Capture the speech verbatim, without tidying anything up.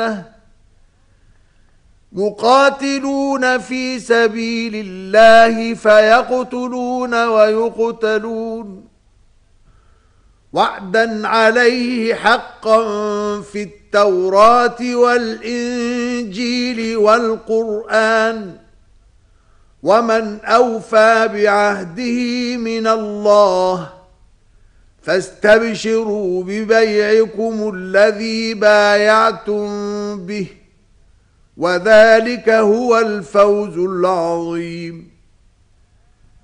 السنة يقاتلون في سبيل الله فيقتلون ويقتلون وعدا عليه حقا في التوراة والإنجيل والقرآن ومن أوفى بعهده من الله فاستبشروا ببيعكم الذي بايعتم به وذلك هو الفوز العظيم.